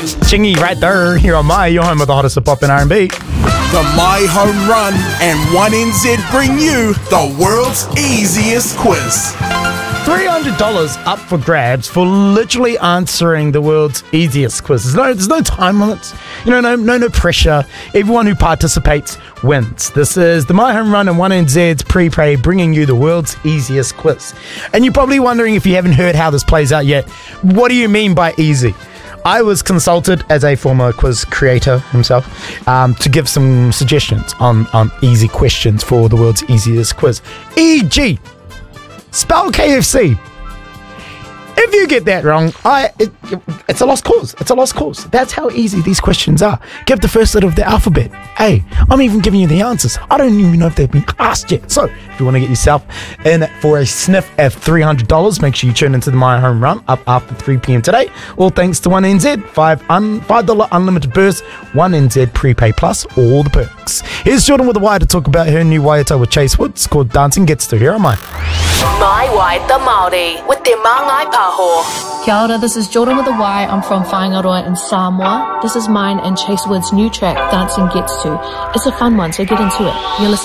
Chingy right there, here on your home with the hottest of pop and R&B. The My Home Run and 1NZ bring you the world's easiest quiz. $300 up for grabs for literally answering the world's easiest quiz. There's no time limits. No pressure. Everyone who participates wins. This is the My Home Run and 1NZ's Prepay bringing you the world's easiest quiz. And you're probably wondering, if you haven't heard how this plays out yet, what do you mean by easy? I was consulted as a former quiz creator himself to give some suggestions on easy questions for the world's easiest quiz. E.g., spell KFC. If you get that wrong, it's a lost cause. It's a lost cause. That's how easy these questions are. Give the first letter of the alphabet. Hey, I'm even giving you the answers. I don't even know if they've been asked yet. So, if you want to get yourself in for a sniff of $300, make sure you tune into the My Home Run up after 3 p.m. today. All thanks to 1NZ. $5 unlimited burst, 1NZ Prepay Plus, all the perks. Here's Jordan with a Y to talk about her new waiata with Chase Woods called Dancing Gets To. Here am I. My Waiata Māori with Te Māngai Pāho. Kia ora, this is Jordan with a Y. I'm from Whaingaroa in Samoa. This is mine and Chase Wood's new track, Dancing Gets To. It's a fun one, so get into it. You're listening